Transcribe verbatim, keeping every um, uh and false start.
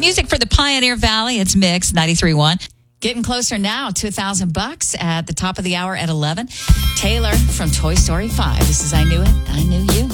music for the Pioneer Valley. It's Mix ninety-three point one. Getting closer now to a thousand bucks at the top of the hour at eleven. Taylor from Toy Story five. This is I Knew It, I Knew You.